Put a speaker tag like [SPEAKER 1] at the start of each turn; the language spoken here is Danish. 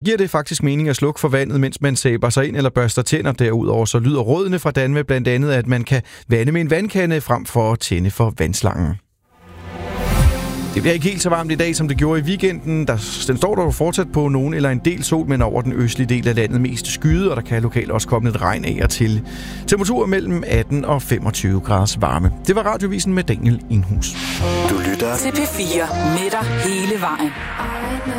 [SPEAKER 1] giver det faktisk mening at slukke for vandet, mens man sæber sig ind eller børster tænder. Derudover så lyder rådene fra Danva blandt andet, at man kan vande med en vandkande frem for at tænde for vandslangen. Det bliver ikke helt så varmt i dag, som det gjorde i weekenden. Den står dog fortsat på nogen eller en del sol, men over den østlige del af landet mest skyde, og der kan lokalt også komme lidt regn af og til. Temperaturer mellem 18 og 25 graders varme. Det var Radiovisen med Daniel Inhus.
[SPEAKER 2] Du lytter til P4 med dig hele vejen.